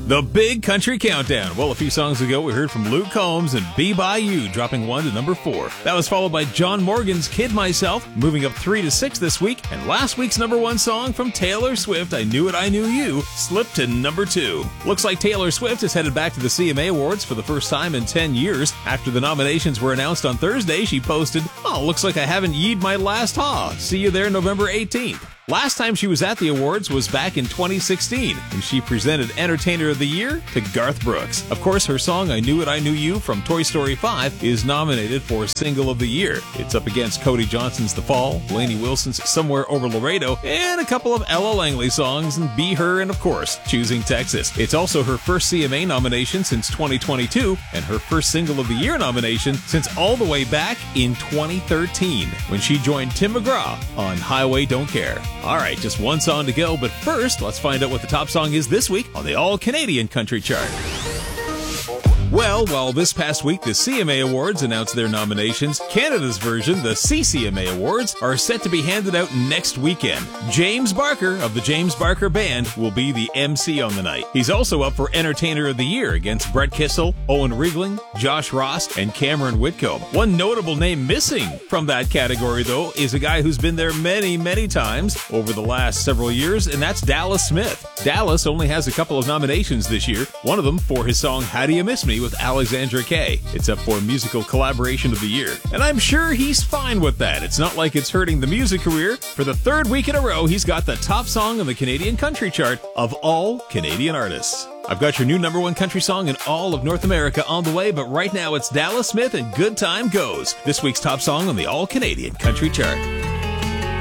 The Big Country Countdown. Well, a few songs ago, we heard from Luke Combs and Be By You, dropping 1 to number 4. That was followed by John Morgan's Kid Myself, moving up 3 to 6 this week. And last week's number 1 song from Taylor Swift, I Knew It, I Knew You, slipped to number 2. Looks like Taylor Swift is headed back to the CMA Awards for the first time in 10 years. After the nominations were announced on Thursday, she posted, "Oh, looks like I haven't yeed my last haw. See you there November 18th. Last time she was at the awards was back in 2016, and she presented Entertainer of the Year to Garth Brooks. Of course, her song I Knew It, I Knew You from Toy Story 5 is nominated for Single of the Year. It's up against Cody Johnson's The Fall, Lainey Wilson's Somewhere Over Laredo, and a couple of Ella Langley songs, and Be Her, and of course, Choosing Texas. It's also her first CMA nomination since 2022, and her first Single of the Year nomination since all the way back in 2013, when she joined Tim McGraw on Highway Don't Care. All right, just one song to go, but first, let's find out what the top song is this week on the All-Canadian Country Chart. Well, while this past week the CMA Awards announced their nominations, Canada's version, the CCMA Awards, are set to be handed out next weekend. James Barker of the James Barker Band will be the MC on the night. He's also up for Entertainer of the Year against Brett Kissel, Owen Riegling, Josh Ross, and Cameron Whitcomb. One notable name missing from that category, though, is a guy who's been there many, many times over the last several years, and that's Dallas Smith. Dallas only has a couple of nominations this year, one of them for his song How Do You Miss Me with Alexandra Kay. It's up for Musical Collaboration of the Year. And I'm sure he's fine with that. It's not like it's hurting the music career. For the third week in a row, he's got the top song on the Canadian Country Chart of all Canadian artists. I've got your new number 1 country song in all of North America on the way, but right now it's Dallas Smith and Good Time Goes, this week's top song on the All Canadian Country Chart.